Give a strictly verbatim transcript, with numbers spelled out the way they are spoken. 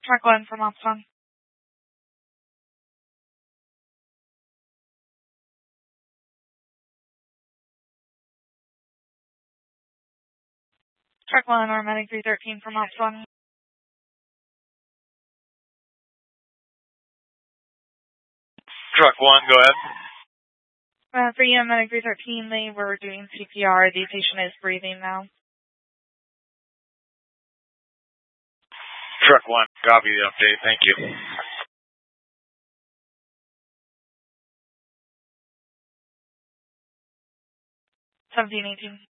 Truck one from Ops one. Truck one or Medic three thirteen from Ops one. Truck one, go ahead. Uh, for you, Medic three thirteen, they were doing C P R. The patient is breathing now. Truck one, copy the update. Thank you. seventeen eighteen.